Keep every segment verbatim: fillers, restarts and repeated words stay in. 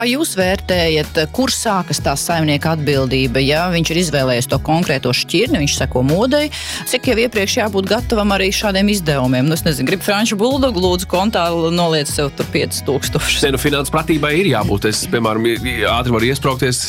Jūs vērtējat, kur sākas tā saimnieka atbildība, ja viņš ir izvēlējies to konkrēto šķirni, viņš seko modei, cik jau iepriekš jābūt gatavam arī šādiem izdevumiem? Nu, es nezinu, grib franču buldogu, lūdzu kontā noliec sev tur pieci tūkstoši. Ne, nu, finanses pratībai ir jābūt. Es, piemēram, ātri varu iespraukties,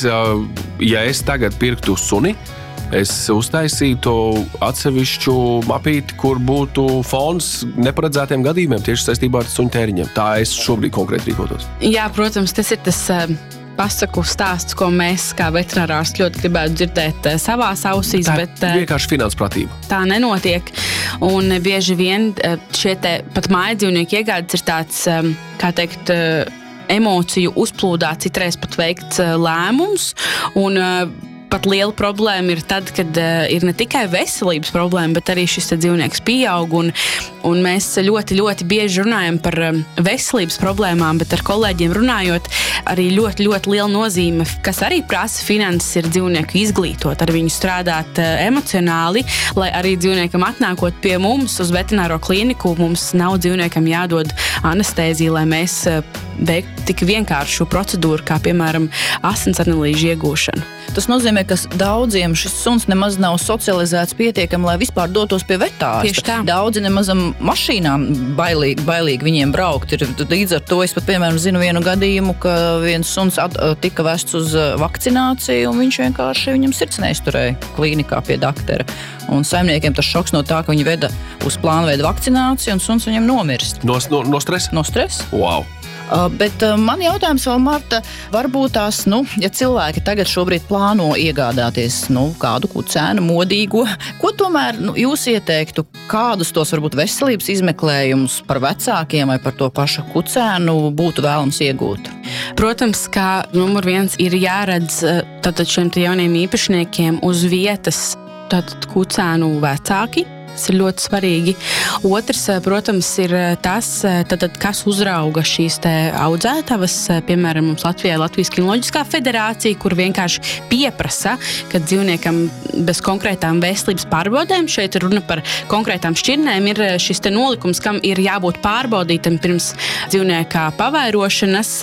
ja es tagad pirktu suni, es uztaisītu atsevišķu mapīti, kur būtu fonds neparedzētiem gadījumiem tieši saistībā ar suņu tēriņiem. Tā es šobrīd konkrēti rīkotos. Jā, protams, tas ir tas uh, pasaku stāsts, ko mēs kā veterinārārsti ļoti gribētu dzirdēt uh, savās ausīs. Tā bet, uh, vienkārši finanses pratība. Tā nenotiek. Un bieži vien uh, šie te pat mājdzīvnieku iegādes ir tāds, um, kā teikt, uh, emociju uzplūdā, citreiz pat veikts uh, lēmums. Un uh, pat liela problēma ir tad, kad uh, ir ne tikai veselības problēma, bet arī šis dzīvnieks pieaug. Un, un mēs ļoti, ļoti bieži runājam par um, veselības problēmām, bet ar kolēģiem runājot, arī ļoti, ļoti liela nozīme, kas arī prasa finanses, ir dzīvnieku izglītot, ar viņu strādāt uh, emocionāli, lai arī dzīvniekam atnākot pie mums uz veterināro klīniku, mums nav dzīvniekam jādod anestēzija, lai mēs uh, veiktu tik vienkāršu procedūru, kā piemēram asins analīžu iegūšanu. Tas nozīmē, ka daudziem šis suns nemaz nav socializēts pietiekami, lai vispār dotos pie vetārsta. Tieši tā. Daudzi nemazam mašīnām bailīgi, bailīgi viņiem braukt. Ir, līdz ar to es pat, piemēram, zinu vienu gadījumu, ka viens suns at, tika vests uz vakcināciju, un viņš vienkārši viņam sirds neizturēja klīnikā pie daktera. Un saimniekiem tas šoks no tā, ka viņi veda uz plānveidu vakcināciju, un suns viņam nomirst. No, no, no stresa? No stresa. Wow. Uh, bet uh, man jautājums vēl, Marta, varbūt tās, nu, ja cilvēki tagad šobrīd plāno iegādāties, nu, kādu kucēnu modīgo, ko tomēr, nu, jūs ieteiktu, kādus tos varbūt veselības izmeklējumus par vecākiem vai par to pašu kucēnu būtu vēlams iegūt? Protams, kā numur viens ir jāredz tātad šiem te jauniem īpašniekiem uz vietas tātad kucēnu vecāki. Tas ir ļoti svarīgi. Otrs, protams, ir tas, tātad, kas uzrauga šīs te audzētavas. Piemēram, mums Latvijā Latvijas Kinoloģiskā federācija, kur vienkārši pieprasa, ka dzīvniekam bez konkrētām veselības pārbaudēm, šeit runa par konkrētām šķirnēm, ir šis te nolikums, kam ir jābūt pārbaudītam pirms dzīvnieka pavairošanas.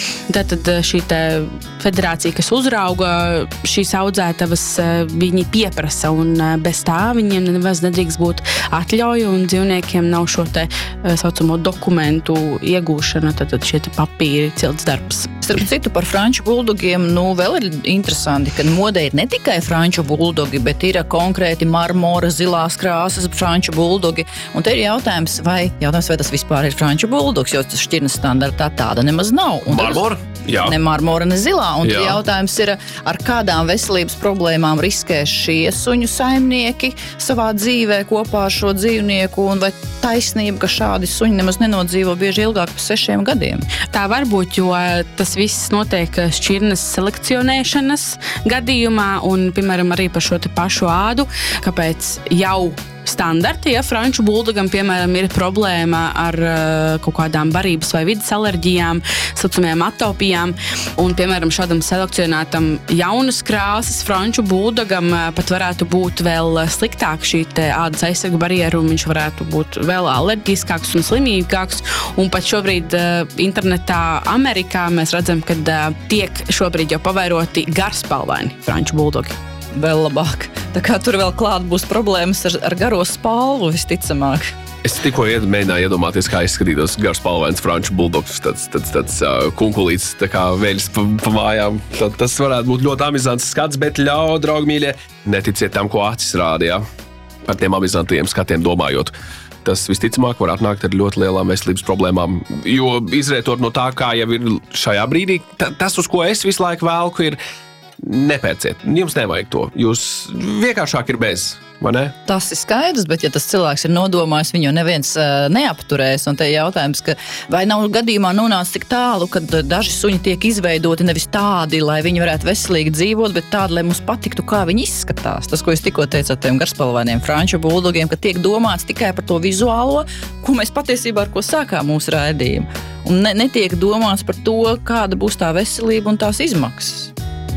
Tātad šī te federācija, kas uzrauga šīs audzētavas, viņi pieprasa, un bez tā viņiem nevaz nedrīkst būt atļauju, un dzīvniekiem nav šo te saucamo dokumentu iegūšana, tad šie te papīri, cilts darbs. Starp citu, par franču buldogiem, nu, vēl ir interesanti, ka modē ir ne tikai franču buldogi, bet ir konkrēti marmora, zilās krāsas franču buldogi. Un te ir jautājums, vai, jautājums, vai tas vispār ir franču buldogs, jo tas šķirnes standartā tāda nemaz nav. Un marmora? Jā. Ne marmora, ne zilā. Un Jā. jautājums ir, ar kādām veselības problēmām riskē šie suņu saimnieki savā dzīvē kopā ar šo dzīvnieku, un vai taisnība, ka šādi suņi nemaz nenodzīvo bieži ilgāk par sešiem gadiem? Tā var būt, jo tas viss notiek šķirnes selekcionēšanas gadījumā, un, piemēram, arī par šo te pašu ādu, kāpēc jau standarti, ja franču buldogam, piemēram, ir problēma ar uh, kaut kādām barības vai vidas alerģijām, saucamajām atopijām, un, piemēram, šādam selekcionētam jaunas krāsas franču buldogam uh, pat varētu būt vēl sliktāk šī te ādas aizsarga barjera, un viņš varētu būt vēl alerģiskāks un slimīgāks, un pat šobrīd uh, internetā Amerikā mēs redzam, ka uh, tiek šobrīd jau pavairoti garspalvaini franču buldogi. Vēl labāk. Tā kā tur vēl klāt būs problēmas ar, ar garo spalvu, visticamāk. Es tikko ied, mēģināju iedomāties, kā izskatītos garspalvains franču buldogs, tāds, tāds, tāds uh, kunkulīts, tā kā vēļas pa, pa mājām. Tad, tas varētu būt ļoti amizants skats, bet ļauj, draugi mīļie, neticiet tam, ko acis rāda, jā? Par tiem amizantiem skatiem domājot. Tas visticamāk var atnākt ar ļoti lielām veselības problēmām, jo izrietot no tā, kā jau ir šajā brīdī, tas, uz ko es visu laiku velku, ir nepērciet. Jums nevajag to. Jūs vienkāršāk ir bez, vai ne? Tas ir skaidrs, bet ja tas cilvēks ir nodomājis, viņu neviens uh, neapturēs. Un te jautājums, ka vai nav gadījumā nonācis tik tālu, kad daži suņi tiek izveidoti nevis tādi, lai viņi varētu veselīgi dzīvot, bet tādi, lai mums patiktu, kā viņi izskatās. Tas, ko jūs tikko teicāt tiem garspalvainiem franču buldogiem, ka tiek domāts tikai par to vizuālo, ko mēs patiesībā ar ko sākām mūsu raidījumu. Un ne, netiek domāts par to, kāda būs tā veselība un tās izmaksas.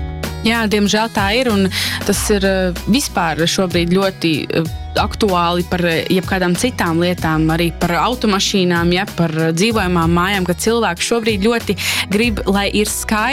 Jā, diemžēl tā ir, un tas ir vispār šobrīd ļoti aktuāli par jebkādām citām lietām, arī par automašīnām, ja, par dzīvojamām mājām, ka cilvēki šobrīd ļoti grib, lai ir skaidrs,